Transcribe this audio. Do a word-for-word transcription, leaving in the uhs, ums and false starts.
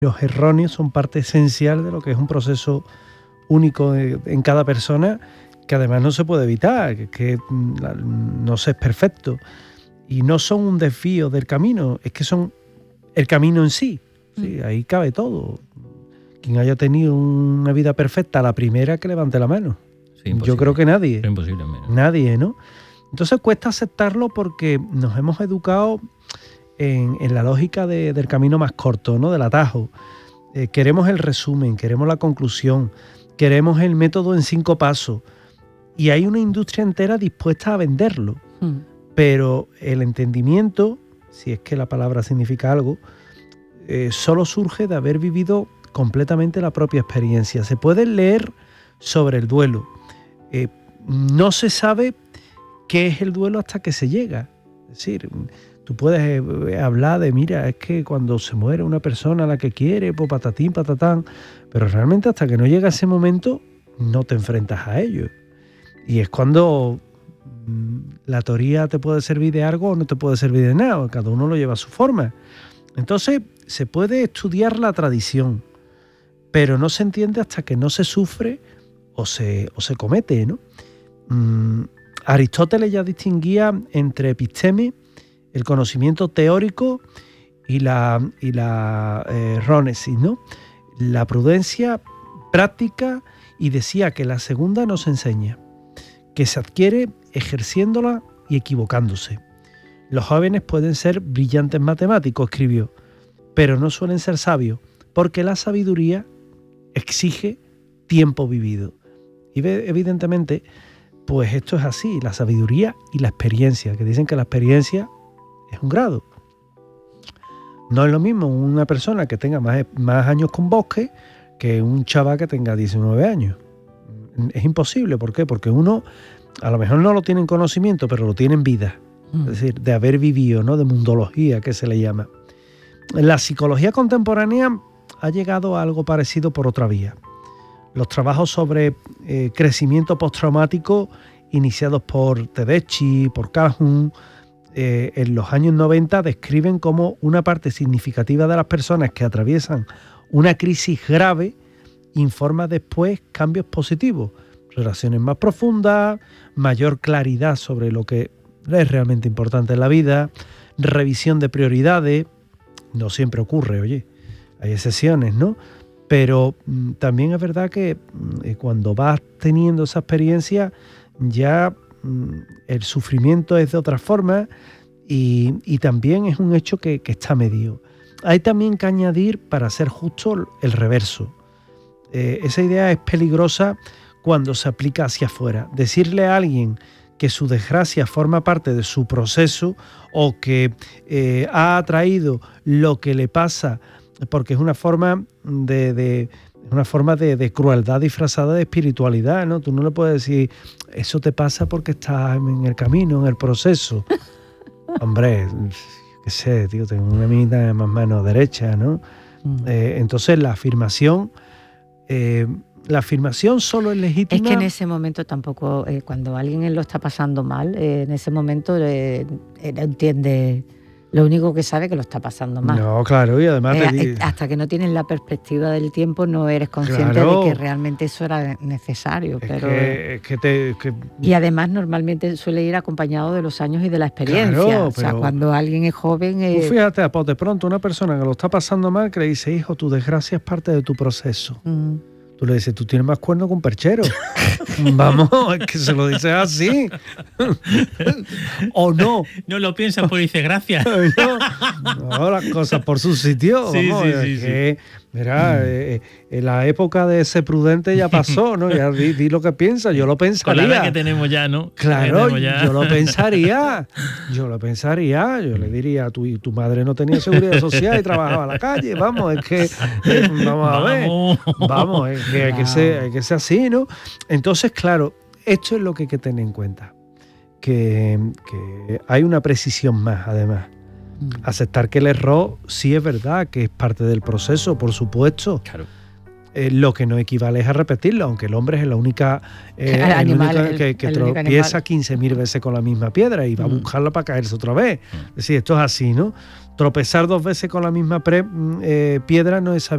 Los erróneos son parte esencial de lo que es un proceso único en cada persona, que además no se puede evitar, que, que no se es perfecto. Y no son un desvío del camino, es que son el camino en sí. Sí, ahí cabe todo. Quien haya tenido una vida perfecta a la primera, que levante la mano. Sí, yo creo que nadie. Es imposible. Nadie, ¿no? Entonces cuesta aceptarlo porque nos hemos educado en, en la lógica de, del camino más corto, ¿no? Del atajo. Eh, queremos el resumen, queremos la conclusión, queremos el método en cinco pasos. Y hay una industria entera dispuesta a venderlo. Mm. Pero el entendimiento, si es que la palabra significa algo, eh, solo surge de haber vivido completamente la propia experiencia. Se puede leer sobre el duelo. Eh, no se sabe qué es el duelo hasta que se llega. Es decir, tú puedes hablar de, mira, es que cuando se muere una persona a la que quiere, pues patatín, patatán, pero realmente hasta que no llega ese momento no te enfrentas a ello. Y es cuando la teoría te puede servir de algo o no te puede servir de nada, cada uno lo lleva a su forma. Entonces se puede estudiar la tradición, pero no se entiende hasta que no se sufre o se, o se comete, ¿no? Mm, Aristóteles ya distinguía entre episteme, el conocimiento teórico, y la, y la eh, rónesis, ¿no? La prudencia práctica, y decía que la segunda no se enseña, que se adquiere ejerciéndola y equivocándose. Los jóvenes pueden ser brillantes matemáticos, escribió, pero no suelen ser sabios, porque la sabiduría exige tiempo vivido. Y evidentemente, pues esto es así, la sabiduría y la experiencia, que dicen que la experiencia es un grado. No es lo mismo una persona que tenga más, más años con bosque que un chaval que tenga diecinueve años. Es imposible, ¿por qué? Porque uno a lo mejor no lo tiene en conocimiento, pero lo tiene en vida. Mm. Es decir, de haber vivido, ¿no? De mundología, que se le llama. La psicología contemporánea ha llegado a algo parecido por otra vía. Los trabajos sobre eh, crecimiento postraumático iniciados por Tedeschi, por Calhoun, eh, en los años noventa describen cómo una parte significativa de las personas que atraviesan una crisis grave informa después cambios positivos, relaciones más profundas, mayor claridad sobre lo que es realmente importante en la vida, revisión de prioridades. No siempre ocurre, oye, hay excepciones, ¿no? Pero mm, también es verdad que mm, cuando vas teniendo esa experiencia ya mm, el sufrimiento es de otra forma y, y también es un hecho que, que está medido. Hay también que añadir, para ser justo, el reverso. Eh, esa idea es peligrosa cuando se aplica hacia afuera. Decirle a alguien que su desgracia forma parte de su proceso o que eh, ha atraído lo que le pasa, porque es una forma de, de, una forma de, de crueldad disfrazada de espiritualidad, ¿no? Tú no le puedes decir, eso te pasa porque estás en el camino, en el proceso. Hombre, qué sé, tío, tengo una mitad más mano derecha, ¿no? Mm. Eh, entonces la afirmación... Eh, la afirmación solo es legítima. Es que en ese momento tampoco, eh, cuando alguien lo está pasando mal, eh, en ese momento eh, eh, entiende, lo único que sabe es que lo está pasando mal. No, claro, y además... Eh, te di... Hasta que no tienes la perspectiva del tiempo no eres consciente claro. de que realmente eso era necesario. Es pero que, es que te, que... Y además normalmente suele ir acompañado de los años y de la experiencia. Claro, o sea, cuando alguien es joven... Eh... Tú fíjate, pues de pronto una persona que lo está pasando mal que le dice, hijo, tu desgracia es parte de tu proceso. Mm. Tú le dices, tú tienes más cuerno que un perchero. Vamos, es que se lo dices así. ¿O no? No lo piensas porque dices gracias. No, no, las cosas por su sitio. Sí, vamos, sí, es sí, que, sí. Mira, mm. eh, eh, la época de ser prudente ya pasó, ¿no? Ya di, di lo que piensas, yo lo pensaría. Con la edad que tenemos ya, ¿no? Claro, ya. yo lo pensaría. Yo lo pensaría. Yo le diría, tu, tu madre no tenía seguridad social y trabajaba a la calle. Vamos, es que, eh, vamos a ver. Vamos, vamos es que hay que ser, hay que ser así, ¿no? Entonces, claro, esto es lo que hay que tener en cuenta. Que, que hay una precisión más, además. Aceptar que el error sí es verdad, que es parte del proceso, por supuesto. Claro. Eh, lo que no equivale es a repetirlo, aunque el hombre es la única, eh, el animal, el único que, que el tropieza quince mil veces con la misma piedra y va mm. a buscarla para caerse otra vez. Mm. Es decir, esto es así, ¿no? Tropezar dos veces con la misma pre, eh, piedra no es saber